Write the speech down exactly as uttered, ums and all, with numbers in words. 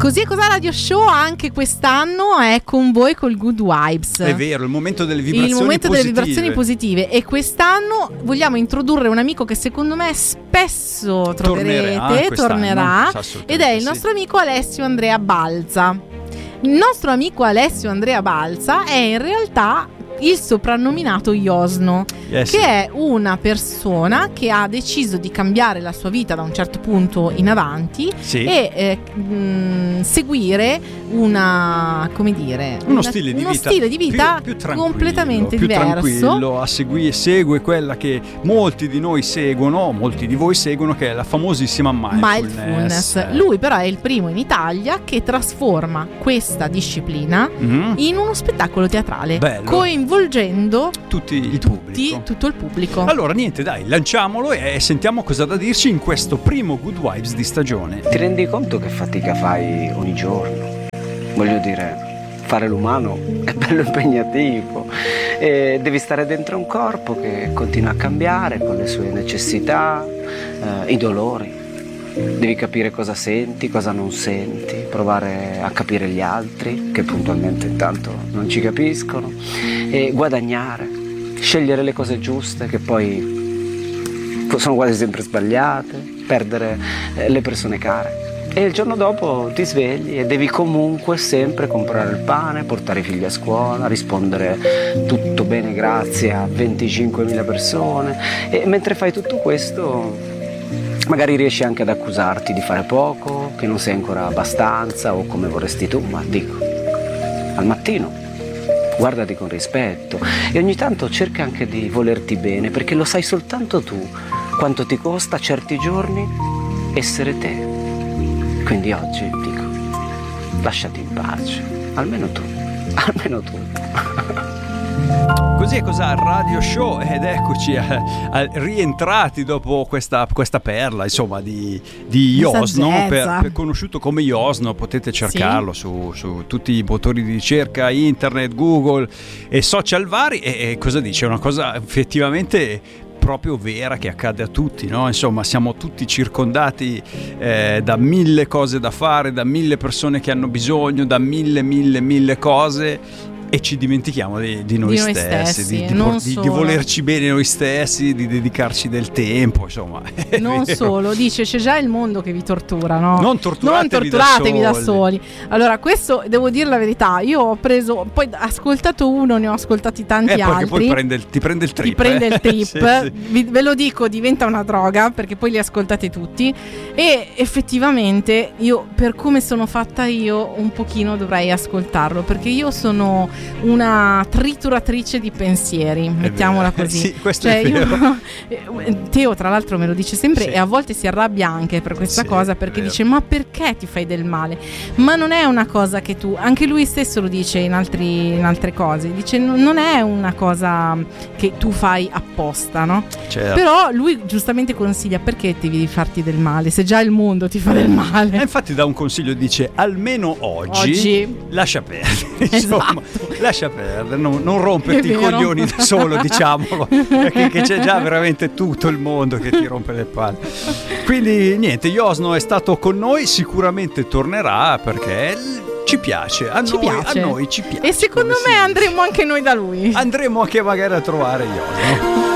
Così è Cos'ha Radio Show anche quest'anno è con voi col Good Vibes. È vero, il momento delle vibrazioni il momento positive. delle vibrazioni positive. E quest'anno vogliamo introdurre un amico che secondo me spesso troverete, tornerà, tornerà ed è il nostro sì. amico Alessio Andrea Balza. Il nostro amico Alessio Andrea Balza è in realtà il soprannominato Iosno, yes. che è una persona che ha deciso di cambiare la sua vita da un certo punto in avanti sì. e eh, mh, seguire una, come dire, uno una, stile di uno vita, stile di vita più, più completamente più diverso. Tranquillo, a segui, segue quella che molti di noi seguono, molti di voi seguono, che è la famosissima mindfulness. mindfulness. Lui però è il primo in Italia che trasforma questa disciplina mm-hmm. in uno spettacolo teatrale. Bello. Coinvolgendo tutti il tutti, pubblico. tutto il pubblico. Allora niente, dai, lanciamolo e sentiamo cosa ha da dirci in questo primo Good Vibes di stagione. Ti rendi conto che fatica fai ogni giorno? Voglio dire, fare l'umano è bello impegnativo e devi stare dentro un corpo che continua a cambiare con le sue necessità, eh, i dolori. Devi capire cosa senti, cosa non senti, provare a capire gli altri che puntualmente intanto non ci capiscono e guadagnare, scegliere le cose giuste che poi sono quasi sempre sbagliate, perdere le persone care. E il giorno dopo ti svegli e devi comunque sempre comprare il pane, portare i figli a scuola, rispondere tutto bene grazie a venticinquemila persone e mentre fai tutto questo magari riesci anche ad accusarti di fare poco, che non sei ancora abbastanza o come vorresti tu, ma dico, al mattino guardati con rispetto e ogni tanto cerca anche di volerti bene perché lo sai soltanto tu quanto ti costa certi giorni essere te. Quindi oggi dico, lasciati in pace, almeno tu, almeno tu. Così è Cos'ha Radio Show ed eccoci a, a, rientrati dopo questa, questa perla insomma di, di Iosno, per, per, conosciuto come Iosno, potete cercarlo sì. su, su tutti i motori di ricerca, internet, Google e social vari e, e cosa dice? È una cosa effettivamente proprio vera che accade a tutti, no? Insomma, siamo tutti circondati eh, da mille cose da fare, da mille persone che hanno bisogno, da mille, mille, mille cose e ci dimentichiamo di, di, noi, di noi stessi, stessi di, di, di, di volerci bene noi stessi, di dedicarci del tempo, insomma. Non vero. Solo, dice c'è già il mondo che vi tortura, no? Non torturatevi, non torturatevi da, da, soli. da soli. Allora, questo devo dire la verità, io ho preso, poi ascoltato uno, ne ho ascoltati tanti eh, altri. Poi prende il, ti prende il trip. Ti prende eh? il trip, sì, sì. Vi, ve lo dico, diventa una droga perché poi li ascoltate tutti e effettivamente io, per come sono fatta io, un pochino dovrei ascoltarlo perché io sono una trituratrice di pensieri, mettiamola così. Sì, questo cioè, è vero. Io, Teo tra l'altro me lo dice sempre sì. e a volte si arrabbia anche per questa sì, cosa perché dice ma perché ti fai del male? Ma non è una cosa che tu, anche lui stesso lo dice in, altri, in altre cose, dice non è una cosa che tu fai apposta, no? Certo. Però lui giustamente consiglia perché devi farti del male se già il mondo ti fa del male. E infatti dà un consiglio, dice almeno oggi, oggi. lascia perdere, insomma, esatto. lascia perdere, non, non romperti i coglioni da solo, diciamolo, perché che c'è già veramente tutto il mondo che ti rompe le palle. Quindi niente, Iosno è stato con noi, sicuramente tornerà perché ci piace, a, ci noi, piace. a noi ci piace. E secondo me andremo anche noi da lui. Andremo anche magari a trovare Iosno.